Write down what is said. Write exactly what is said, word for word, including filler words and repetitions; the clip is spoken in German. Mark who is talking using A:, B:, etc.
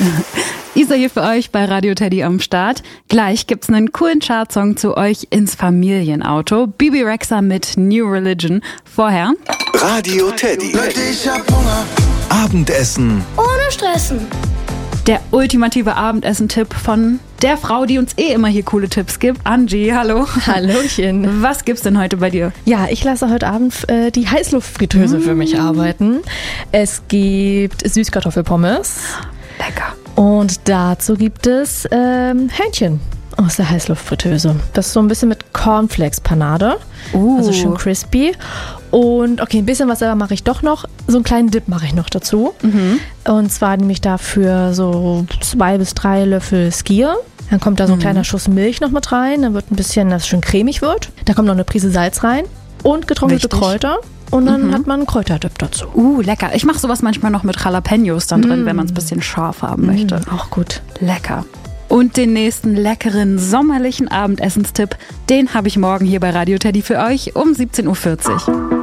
A: Isa hier für euch bei Radio Teddy am Start. Gleich gibt's einen coolen Chartsong zu euch ins Familienauto. Bibi Rexha mit New Religion. Vorher
B: Radio Teddy. Ich hab Hunger. Abendessen
C: ohne Stressen.
A: Der ultimative Abendessen-Tipp von der Frau, die uns eh immer hier coole Tipps gibt. Angie, hallo.
D: Hallöchen.
A: Was gibt's denn heute bei dir?
D: Ja, ich lasse heute Abend äh, die Heißluftfritteuse mmh. für mich arbeiten. Es gibt Süßkartoffelpommes.
A: Lecker.
D: Und dazu gibt es ähm, Hähnchen aus der Heißluftfritteuse. Das ist so ein bisschen mit Cornflakes-Panade.
A: Uh.
D: Also schön crispy. Und okay, ein bisschen was selber mache ich doch noch. So einen kleinen Dip mache ich noch dazu.
A: Mhm.
D: Und zwar nehme ich dafür so zwei bis drei Löffel Skier. Dann kommt da so ein mhm. kleiner Schuss Milch noch mit rein. Dann wird ein bisschen, dass es schön cremig wird. Da kommt noch eine Prise Salz rein und getrocknete
A: Wichtig.
D: Kräuter. Und dann
A: mhm.
D: hat man einen Kräuterdip dazu.
A: Uh, lecker. Ich mache sowas manchmal noch mit Jalapenos dann drin,
D: mm.
A: wenn man es ein bisschen scharf haben möchte.
D: Mm, auch gut.
A: Lecker. Und den nächsten leckeren sommerlichen Abendessenstipp, den habe ich morgen hier bei Radio Teddy für euch um siebzehn Uhr vierzig.